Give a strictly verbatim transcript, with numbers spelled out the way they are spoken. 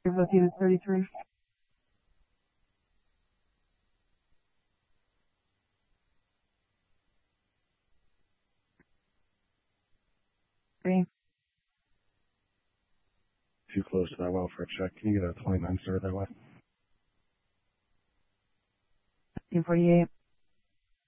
Located thirty-three. Green. Too close to that well for a check. Can you get a twenty-nine sir that way? fifteen forty-eight.